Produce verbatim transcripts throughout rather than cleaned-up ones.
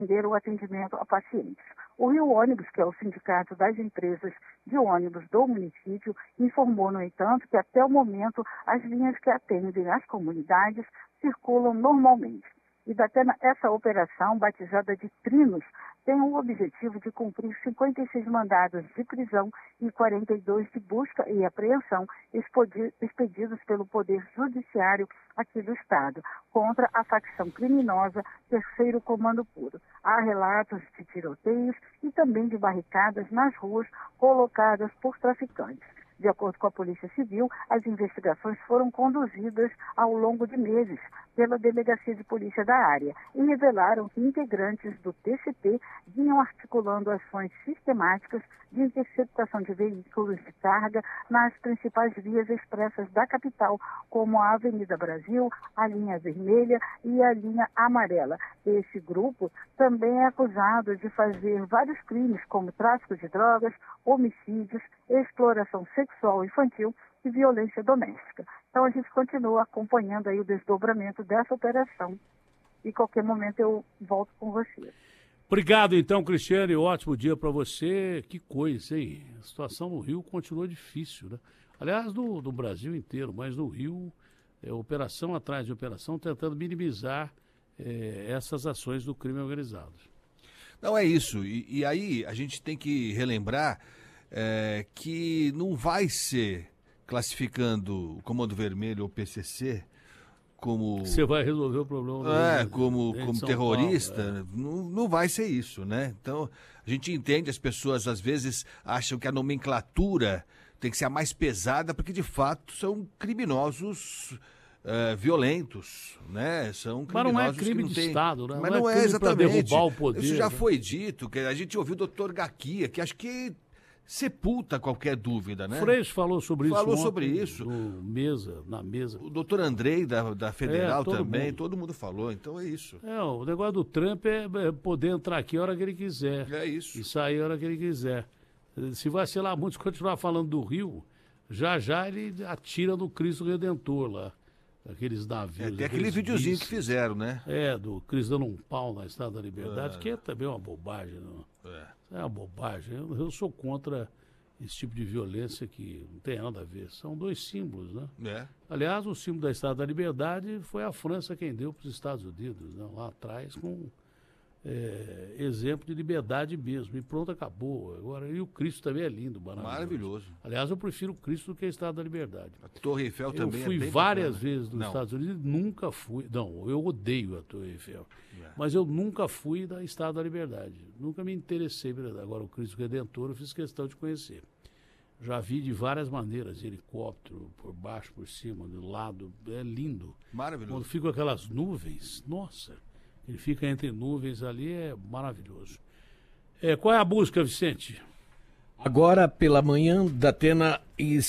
suspender o atendimento a pacientes. O Rio Ônibus, que é o sindicato das empresas de ônibus do município, informou, no entanto, que até o momento as linhas que atendem as comunidades circulam normalmente. E Datena, essa operação, batizada de Trinos, tem o objetivo de cumprir cinquenta e seis mandados de prisão e quarenta e dois de busca e apreensão expedidos pelo Poder Judiciário aqui do Estado, contra a facção criminosa Terceiro Comando Puro. Há relatos de tiroteios e também de barricadas nas ruas colocadas por traficantes. De acordo com a Polícia Civil, as investigações foram conduzidas ao longo de meses pela Delegacia de Polícia da área e revelaram que integrantes do T C P vinham articulando ações sistemáticas de interceptação de veículos de carga nas principais vias expressas da capital, como a Avenida Brasil, a linha vermelha e a linha amarela. Esse grupo também é acusado de fazer vários crimes, como tráfico de drogas, homicídios, exploração sexual infantil e violência doméstica. Então a gente continua acompanhando aí o desdobramento dessa operação e qualquer momento eu volto com você. Obrigado então, Cristiane, ótimo dia para você. Que coisa, hein? A situação no Rio continua difícil, né? Aliás, no, no Brasil inteiro, mas no Rio, é, operação atrás de operação, tentando minimizar é, essas ações do crime organizado. Não, é isso. E, e aí a gente tem que relembrar é, que não vai ser classificando o Comando Vermelho ou o P C C como... Você vai resolver o problema. É, do, como, como terrorista, Paulo, é. não, não vai ser isso, né? Então, a gente entende, as pessoas às vezes acham que a nomenclatura tem que ser a mais pesada, porque de fato são criminosos uh, violentos, né? São criminosos. Mas não é crime que não de tem... Estado, né? Mas não, não é, é exatamente. Derrubar o poder, isso já né? foi dito, que a gente ouviu o doutor Gaquia, que acho que sepulta qualquer dúvida, né? Freixo falou sobre isso Falou ontem, sobre isso. No mesa, na mesa. O doutor Andrei, da, da Federal, é, todo também, mundo. todo mundo falou, então é isso. É, o negócio do Trump é, é poder entrar aqui a hora que ele quiser. É isso. E sair a hora que ele quiser. Se vacilar muito, se continuar falando do Rio, já já ele atira no Cristo Redentor lá. Aqueles navios. É, tem aquele videozinho que fizeram, né? É, do Cristo dando um pau na Estátua da Liberdade, é. que é também uma bobagem. Não? É. É uma bobagem. Eu, eu sou contra esse tipo de violência que não tem nada a ver. São dois símbolos, né? É. Aliás, o símbolo da Estátua da Liberdade foi a França quem deu para os Estados Unidos, né? Lá atrás, com é, exemplo de liberdade mesmo. E pronto, acabou. Agora, e o Cristo também é lindo, maravilhoso. Maravilhoso. Aliás, eu prefiro o Cristo do que a Estátua da Liberdade. A Torre Eiffel eu também é bem Eu fui várias bacana. vezes nos não. Estados Unidos, nunca fui... Não, eu odeio a Torre Eiffel. É. Mas eu nunca fui da Estátua da Liberdade. Nunca me interessei. Agora, o Cristo Redentor, eu fiz questão de conhecer. Já vi de várias maneiras, de helicóptero, por baixo, por cima, do lado, é lindo. Maravilhoso. Quando ficam aquelas nuvens, nossa, ele fica entre nuvens ali, é maravilhoso. É, qual é a busca, Vicente? Agora, pela manhã, Datena,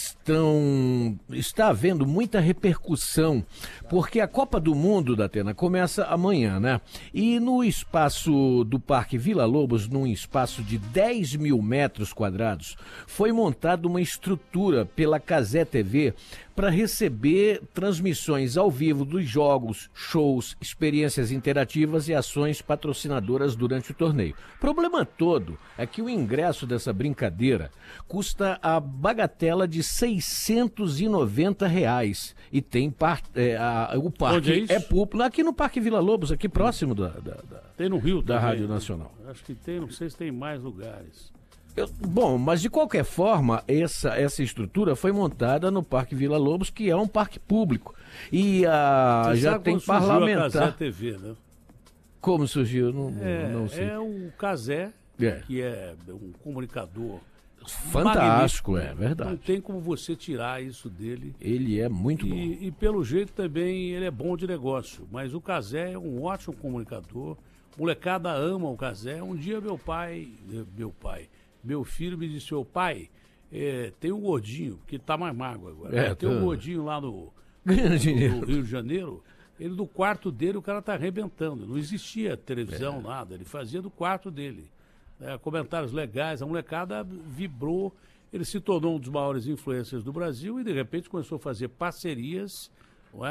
estão, está havendo muita repercussão, porque a Copa do Mundo, Datena, começa amanhã, né? E no espaço do Parque Vila Lobos, num espaço de dez mil metros quadrados, foi montada uma estrutura pela Cazé T V para receber transmissões ao vivo dos jogos, shows, experiências interativas e ações patrocinadoras durante o torneio. O problema todo é que o ingresso dessa brincadeira custa a bagatela de seiscentos e noventa reais. E tem par, é, a, o parque é, é público, aqui no Parque Vila Lobos, aqui próximo da, da, da, tem no Rio da também, Rádio Nacional. Acho que tem, não sei se tem mais lugares. Eu, bom, mas de qualquer forma, essa, essa estrutura foi montada no Parque Vila Lobos, que é um parque público. E a, já tem parlamentar. A Cazé T V, né? Como surgiu? Não, é, não sei. É o Cazé, é. que é um comunicador fantástico, é verdade. Não tem como você tirar isso dele. Ele é muito e, bom. E pelo jeito também ele é bom de negócio. Mas o Cazé é um ótimo comunicador. Molecada ama o Cazé. Um dia meu pai, meu pai, meu filho me disse, ô pai, é, tem um gordinho, que tá mais magro agora. É, tem um gordinho lá no, no, no Rio de Janeiro. Ele do quarto dele, o cara tá arrebentando. Não existia televisão, é. nada. Ele fazia do quarto dele. É, comentários legais, a molecada vibrou, ele se tornou um dos maiores influencers do Brasil e de repente começou a fazer parcerias, não é?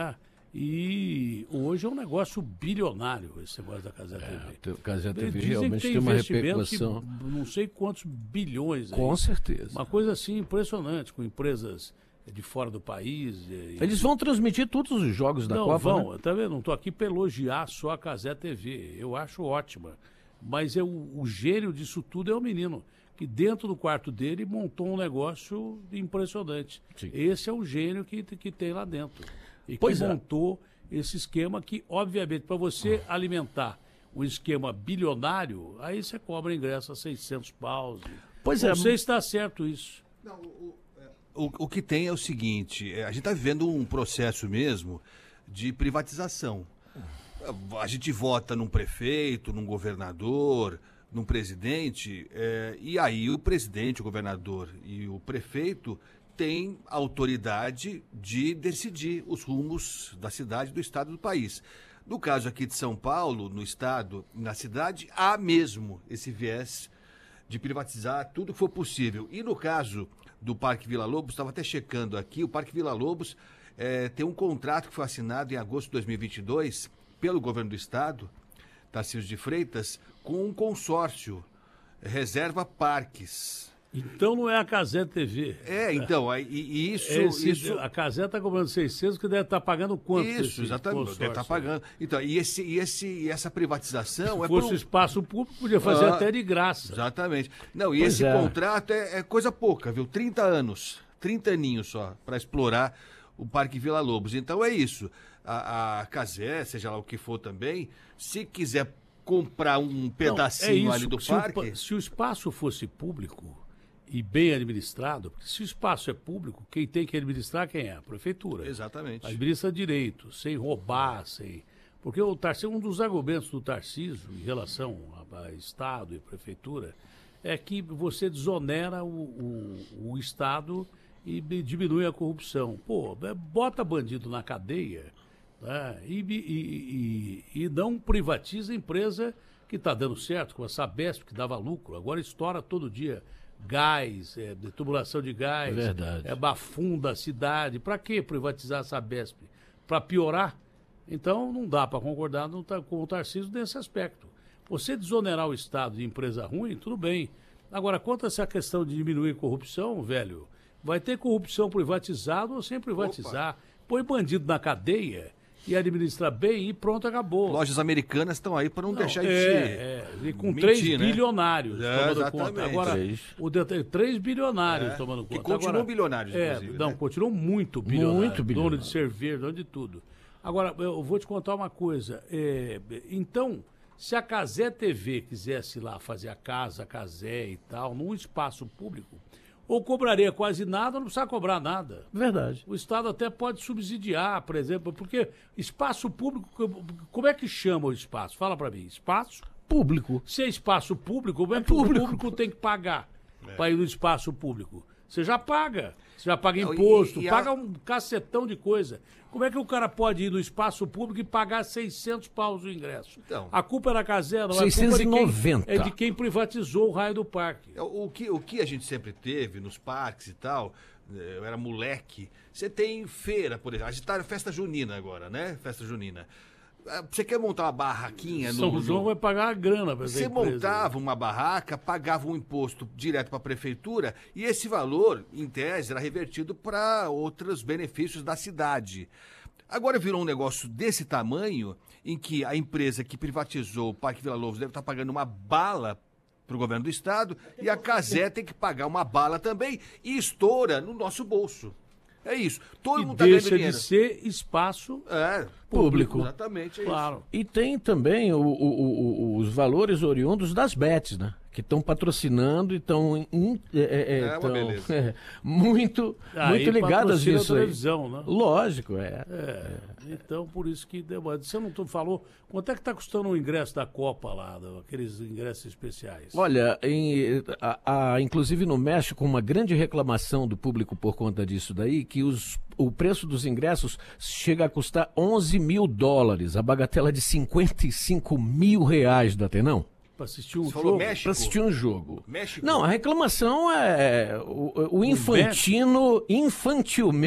E hoje é um negócio bilionário esse negócio da Cazé T V. A Cazé T V Dizem realmente que tem uma investimento repercussão. de não sei quantos bilhões. Com aí. certeza. Uma coisa assim impressionante, com empresas de fora do país. E... Eles vão transmitir todos os jogos da não, Copa, vão, né? tá vendo? Não estou aqui para elogiar só a Cazé T V. Eu acho ótima. Mas é o, o gênio disso tudo é o menino, que dentro do quarto dele montou um negócio impressionante. Sim. Esse é o gênio que, que tem lá dentro. E Pois que é. montou esse esquema que, obviamente, para você alimentar um esquema bilionário, aí você cobra ingresso a seiscentos paus. Pois Não é. sei se está certo isso. Não, o, o, o que tem é o seguinte, é, a gente está vivendo um processo mesmo de privatização. A gente vota num prefeito, num governador, num presidente, é, e aí o presidente, o governador e o prefeito têm autoridade de decidir os rumos da cidade, do estado, do país. No caso aqui de São Paulo, no estado, na cidade, há mesmo esse viés de privatizar tudo que for possível. E no caso do Parque Vila Lobos, estava até checando aqui, o Parque Vila Lobos é, tem um contrato que foi assinado em agosto de dois mil e vinte e dois pelo governo do estado, Tarcísio de Freitas, com um consórcio, Reserva Parques. Então não é a Cazé T V. É, então, aí, e, e isso, Esse- isso... A Cazé está cobrando seiscentos, que deve estar pagando quanto? Isso, esse exatamente, consórcio? deve estar pagando. Então, e, esse, e, esse, e essa privatização... Se é fosse por um- espaço público, podia fazer Ah, até de graça. Exatamente. Não, e Pois esse é. contrato é, é coisa pouca, viu? trinta anos, trinta aninhos só, para explorar o Parque Vila Lobos. Então é isso. A, a Cazé, seja lá o que for também, se quiser comprar um pedacinho Não, é isso. ali do se o parque... pa- se o espaço fosse público e bem administrado, porque se o espaço é público, quem tem que administrar quem é? A prefeitura. Exatamente. Administra direito, sem roubar, sem... Porque o Tarcísio, um dos argumentos do Tarcísio em relação a, a Estado e prefeitura é que você desonera o, o, o Estado e be- diminui a corrupção. Pô, é, bota bandido na cadeia, né, e, e, e, e não privatiza a empresa que está dando certo, como a Sabesp, que dava lucro. Agora estoura todo dia gás, é, de tubulação de gás, Verdade. é bafunda a cidade. Para que privatizar a Sabesp? Para piorar? Então não dá para concordar no, ta- com o Tarcísio nesse aspecto. Você desonerar o Estado de empresa ruim, tudo bem. Agora, quanto a essa questão de diminuir corrupção, velho, vai ter corrupção privatizada ou sem privatizar. Põe bandido na cadeia e administra bem e pronto, acabou. Lojas americanas estão aí para não, Não, deixar de é, ser... é, e com mentir, três né? bilionários É, tomando exatamente. conta. Agora, Três. o de, três bilionários É, tomando que conta. continuam Agora, bilionários, é, inclusive, Não, né? continuam muito bilionários. Muito Dono bilionários. de cerveja, dono de tudo. Agora, eu vou te contar uma coisa. É, então, se a Cazé T V quisesse lá fazer a casa, a Cazé e tal, num espaço público, ou cobraria quase nada, ou não precisa cobrar nada. Verdade. O Estado até pode subsidiar, por exemplo, porque espaço público, como é que chama o espaço? Fala para mim, espaço? Público. Se é espaço público, como é, É que público. o público tem que pagar para ir no espaço público? Você já paga. Você já paga Não, e- imposto, e a- paga um cacetão de coisa. Como é que o cara pode ir no espaço público e pagar seiscentos paus o ingresso? Então. A culpa é da Cazé, não é? seiscentos e A culpa noventa. de quem, é de quem privatizou o raio do parque. É, O que, o que a gente sempre teve nos parques e tal, eh, eu era moleque, você tem feira, por exemplo. A gente tá na festa junina agora, né? Festa junina. Ah, Você quer montar uma barraquinha no... São João no... vai pagar a grana para essa Você empresa. montava uma barraca, pagava um imposto direto para a prefeitura e esse valor, em tese, era revertido para outros benefícios da cidade. Agora virou um negócio desse tamanho, em que a empresa que privatizou o Parque Vila Lobos deve estar pagando uma bala para o governo do estado e a Cazé tem que pagar uma bala também e estoura no nosso bolso. É isso. Todo E mundo está ganhando deixa dinheiro. de ser espaço É, Público. Exatamente, é isso. claro. E tem também o- o- o- os valores oriundos das bets, né? Que estão patrocinando e estão é, é, É uma tão, beleza. é, muito, Aí muito ligadas patrocina a nisso aí. televisão, né? Lógico, é. É, então por isso que demora. Você não tu falou, quanto é que está custando o ingresso da Copa lá, do- aqueles ingressos especiais? Olha, em, a, a- inclusive no México, uma grande reclamação do público por conta disso daí, que os, o preço dos ingressos chega a custar onze mil dólares, a bagatela de cinquenta e cinco mil reais, da Atenão, Para assistir um Você falou jogo? México? para assistir um jogo. México? Não, a reclamação é o, o infantino, infantilmente,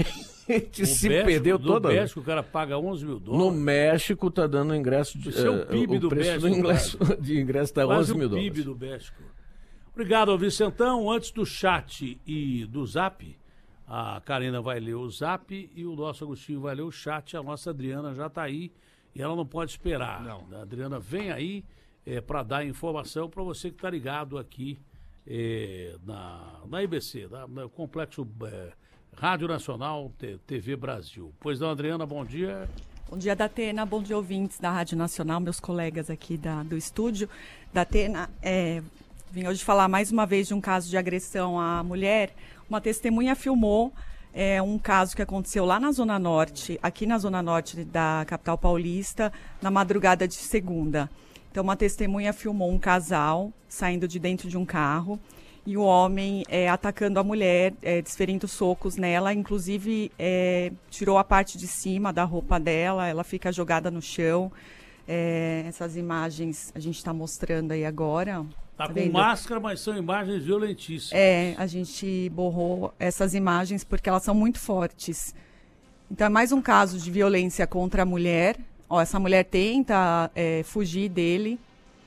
gente se México, perdeu toda. No México o cara paga onze mil dólares. No México tá dando ingresso de... Isso é o P I B uh, do o preço México, do ingresso, de ingresso tá Quase onze mil o P I B dólares. do México. Obrigado, Vicentão. Antes do chat e do zap, a Karina vai ler o zap e o nosso Agostinho vai ler o chat. A nossa Adriana já está aí e ela não pode esperar. Não. A Adriana vem aí é, para dar informação para você que está ligado aqui é, na, na I B C, na, no Complexo é, Rádio Nacional T- TV Brasil. Pois não, Adriana, bom dia. Bom dia, Datena. Bom dia, ouvintes da Rádio Nacional, meus colegas aqui da, do estúdio. Datena, é, vim hoje falar mais uma vez de um caso de agressão à mulher. Uma testemunha filmou é, um caso que aconteceu lá na Zona Norte, aqui na Zona Norte da capital paulista, na madrugada de segunda. Então, uma testemunha filmou um casal saindo de dentro de um carro e o homem é, atacando a mulher, é, desferindo socos nela, inclusive é, tirou a parte de cima da roupa dela, ela fica jogada no chão. É, essas imagens a gente está mostrando aí agora. Tá, Tá com vendo? máscara, mas são imagens violentíssimas. É, a gente borrou essas imagens porque elas são muito fortes. Então é mais um caso de violência contra a mulher. Ó, essa mulher tenta é, fugir dele.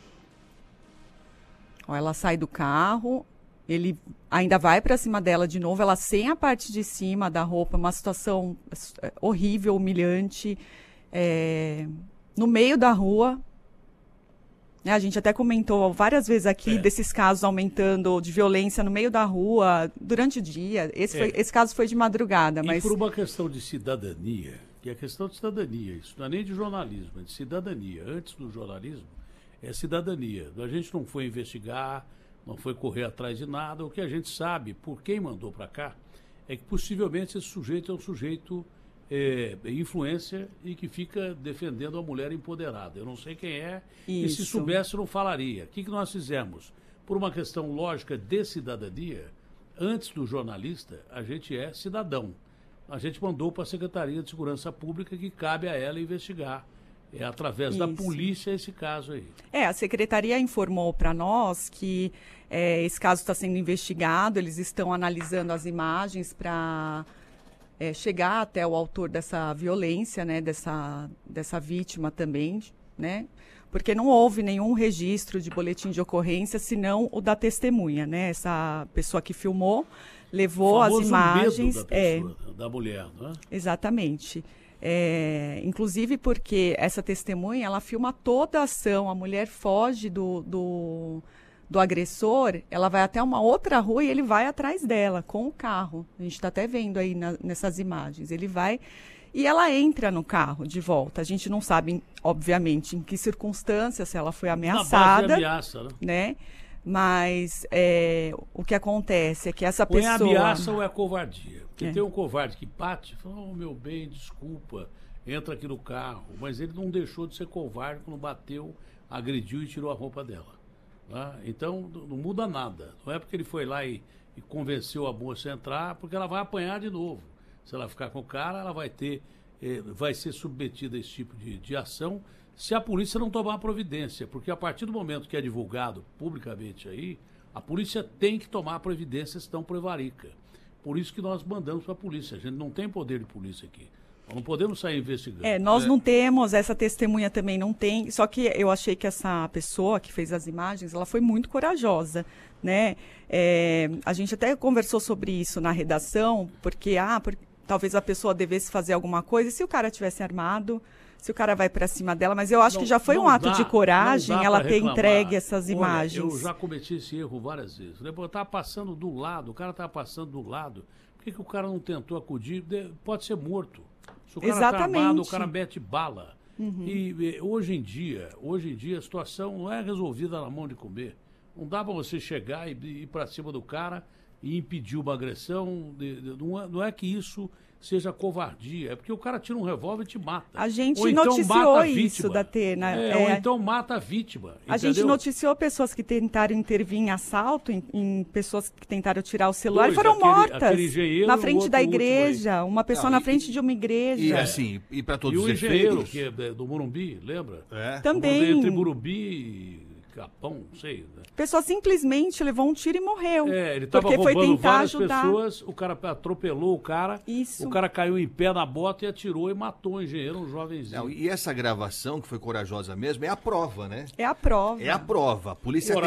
Ó, ela sai do carro, ele ainda vai para cima dela de novo, ela sem a parte de cima da roupa, uma situação é, horrível, humilhante, é, no meio da rua. Né, a gente até comentou várias vezes aqui É. desses casos aumentando de violência no meio da rua, durante o dia. Esse, É. foi, esse caso foi de madrugada, E mas... por uma questão de cidadania, que é questão de cidadania, isso não é nem de jornalismo, é de cidadania. Antes do jornalismo, é cidadania. A gente não foi investigar, não foi correr atrás de nada. O que a gente sabe, por quem mandou para cá, é que possivelmente esse sujeito é um sujeito é, influência e que fica defendendo a mulher empoderada. Eu não sei quem é, e se Isso. soubesse não falaria. O que, que nós fizemos? Por uma questão lógica de cidadania, antes do jornalista, a gente é cidadão. A gente mandou para a Secretaria de Segurança Pública que cabe a ela investigar. É através da Isso. polícia esse caso aí. É, a secretaria informou para nós que é, esse caso está sendo investigado, eles estão analisando as imagens para é, chegar até o autor dessa violência, né, dessa, dessa vítima também, né? Porque não houve nenhum registro de boletim de ocorrência, senão o da testemunha, né? Essa pessoa que filmou levou as Famoso imagens. medo da é, pessoa, da mulher, não é? Exatamente. É, inclusive porque essa testemunha, ela filma toda a ação, a mulher foge do, do, do agressor, ela vai até uma outra rua e ele vai atrás dela com o carro. A gente está até vendo aí na, nessas imagens. Ele vai e ela entra no carro de volta. A gente não sabe, obviamente, em que circunstâncias, se ela foi Na base de ameaçada, ameaça, né? né? Mas é, o que acontece é que essa Ou é pessoa... ameaça ou é covardia. Porque É. tem um covarde que bate e fala, oh, meu bem, desculpa, entra aqui no carro. Mas ele não deixou de ser covarde quando bateu, agrediu e tirou a roupa dela. Tá? Então, não não muda nada. Não é porque ele foi lá e, e convenceu a moça a entrar, porque ela vai apanhar de novo. Se ela ficar com o cara, ela vai ter, eh, vai ser submetida a esse tipo de, de ação se a polícia não tomar providência. Porque a partir do momento que é divulgado publicamente aí, a polícia tem que tomar providência, senão prevarica. Por isso que nós mandamos para a polícia. A gente não tem poder de polícia aqui. Nós não podemos sair investigando. É, nós não temos, essa testemunha também não tem, só que eu achei que essa pessoa que fez as imagens, ela foi muito corajosa, né? É, a gente até conversou sobre isso na redação, porque, ah, por, talvez a pessoa devesse fazer alguma coisa, e se o cara tivesse armado, se o cara vai para cima dela, mas eu acho Não- que já foi não um ato dá- de coragem não dá ela pra ter reclamar. entregue essas Olha, imagens. eu já cometi esse erro várias vezes. Né? Eu estava passando do lado, o cara estava passando do lado. Por que, que o cara não tentou acudir? De- Pode ser morto. Se o cara está Exatamente. armado, o cara mete bala. E, e hoje em dia, hoje em dia a situação não é resolvida na mão de comer. Não dá para você chegar e e ir para cima do cara e impedir uma agressão. De- de- não, é, não é que isso seja covardia, é porque o cara tira um revólver e te mata. A gente Ou então noticiou mata a isso, vítima. Datena. É, É. Ou então mata a vítima. A gente entendeu? noticiou pessoas que tentaram intervir em assalto, em, em pessoas que tentaram tirar o celular Dois, e foram aquele- mortas. aquele engenheiro Na e o frente outro da último igreja, uma pessoa Não, na e- frente de uma igreja. E assim, e para E todos o os engenheiro, efeitos. que é do Morumbi, lembra? É. Também. O Morumbi, entre Morumbi e capão, não sei. Né? A pessoa simplesmente levou um tiro e morreu. É, ele tava porque foi roubando tentar várias ajudar. pessoas, o cara atropelou o cara, Isso. o cara caiu em pé na bota e atirou e matou o engenheiro, um jovenzinho. Não, e essa gravação, que foi corajosa mesmo, é a prova, né? É a prova. É a prova. A polícia